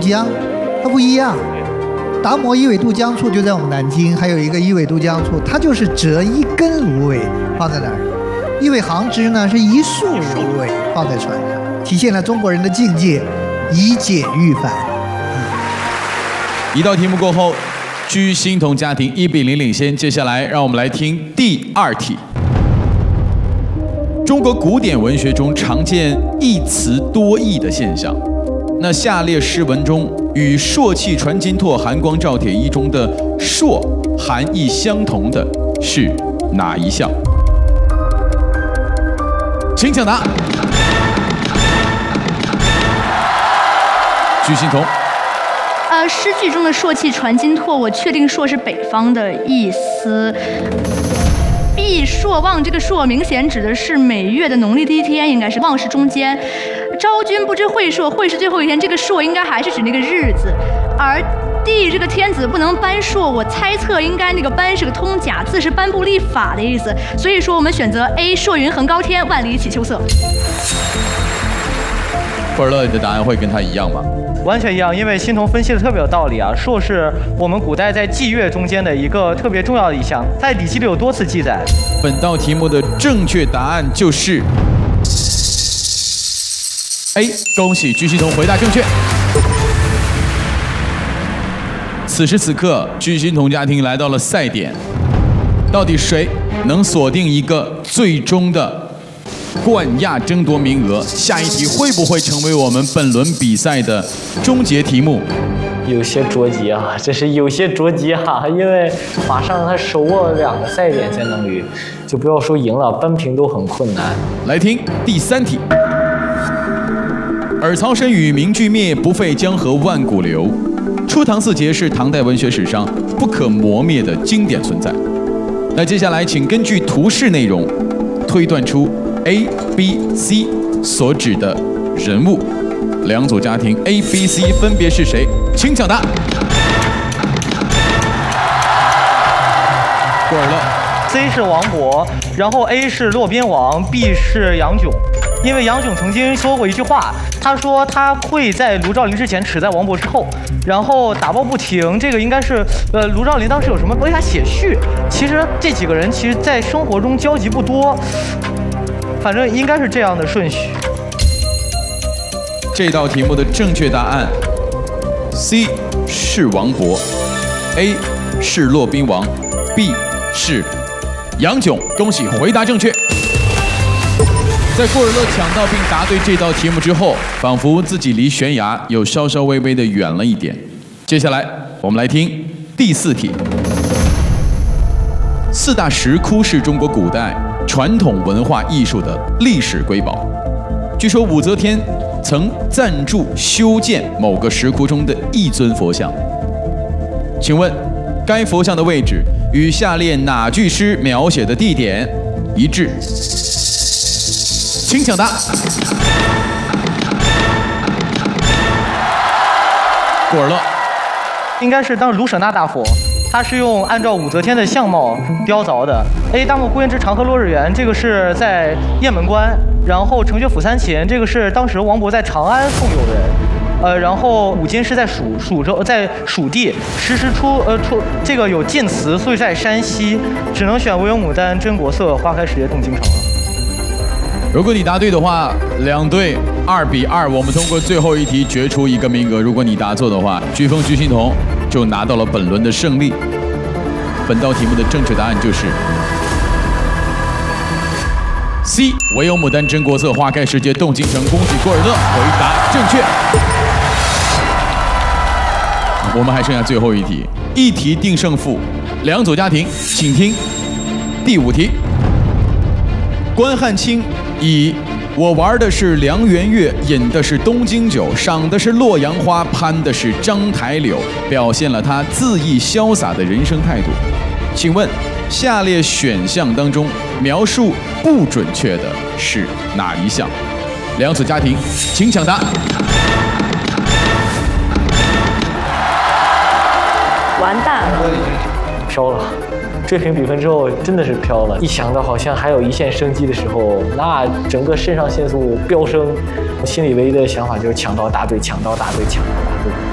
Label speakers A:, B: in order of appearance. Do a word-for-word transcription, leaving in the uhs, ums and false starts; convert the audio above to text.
A: 浆，它不一样。达摩一尾渡江处就在我们南京，还有一个一尾渡江处，它就是折一根芦苇放在那儿。一尾行之呢是一束芦苇放在船上，体现了中国人的境界，以简驭繁。
B: 一道题目过后，居心同家庭一比零领先。接下来让我们来听第二题。中国古典文学中常见一词多义的现象，那下列诗文中与朔气传金柝寒光照铁衣中的朔含义相同的是哪一项？请抢答。居心同。
C: 呃，诗句中的朔气传金柝，我确定朔是北方的意思。避朔望这个朔明显指的是每月的农历第一天，应该是望是中间。昭君不知晦朔，晦是最后一天，这个朔应该还是指那个日子。而帝这个天子不能颁朔，我猜测应该那个颁是个通假字，是颁布立法的意思。所以说我们选择 A， 朔云横高天，万里起秋色。
B: 富尔乐，你的答案会跟他一样吗？
D: 完全一样，因为欣桐分析的特别有道理啊。朔是我们古代在祭月中间的一个特别重要的一项，在《礼记》里有多次记载。
B: 本道题目的正确答案就是 A， 恭喜居心同回答正确。此时此刻，居心同家庭来到了赛点，到底谁能锁定一个最终的冠亚争夺名额？下一题会不会成为我们本轮比赛的终结题目？
E: 有些着急啊，这是有些着急啊，因为马上他手握两个赛点相当于，就不要说赢了，扳平都很困难。
B: 来听第三题。尔曹参与名句灭，不废江河万古流。初唐四杰是唐代文学史上不可磨灭的经典存在。那接下来，请根据图示内容推断出 A、B、C 所指的人物。两组家庭 A、B、C 分别是谁？请抢答。过尔乐
D: ，C 是王勃，然后 A 是骆宾王 ，B 是杨炯。因为杨炯曾经说过一句话，他说他会在卢照邻之前，耻在王勃之后。然后打抱不停，这个应该是呃卢照邻当时有什么为他写序。其实这几个人其实在生活中交集不多，反正应该是这样的顺序。
B: 这道题目的正确答案 C 是王勃 ，A 是骆宾王 ，B 是杨炯。恭喜回答正确。在过尔乐抢到并答对这道题目之后，仿佛自己离悬崖又稍稍微微的远了一点。接下来我们来听第四题。四大石窟是中国古代传统文化艺术的历史瑰宝。据说武则天曾赞助修建某个石窟中的一尊佛像，请问该佛像的位置与下列哪句诗描写的地点一致？请抢答。过尔乐，
D: 应该是当时卢舍那大佛，他是用按照武则天的相貌雕凿的。A 大漠孤烟直，长河落日圆，这个是在雁门关。然后程薛抚三秦，这个是当时王勃在长安送友人。呃，然后五金是在蜀蜀州，在蜀地。时时出呃出这个有晋祠，所以在山西，只能选惟有牡丹真国色，花开时节动京城了。
B: 如果你答对的话，两队二比二，我们通过最后一题决出一个名额。如果你答错的话，飓风居心同就拿到了本轮的胜利。本道题目的正确答案就是 C， 唯有牡丹真国色，花开时节动京城。恭喜过尔乐回答正确。我们还剩下最后一题，一题定胜负。两组家庭，请听第五题。关汉卿以我玩的是梁园月，饮的是东京酒，赏的是洛阳花，攀的是章台柳，表现了他恣意潇洒的人生态度。请问下列选项当中描述不准确的是哪一项？两组家庭请抢答。
F: 完蛋了，
E: 飘了。追平比分之后真的是飘了，一想到好像还有一线生机的时候，那整个肾上腺素飙升，我心里唯一的想法就是抢到答对，抢到答对，抢到答对。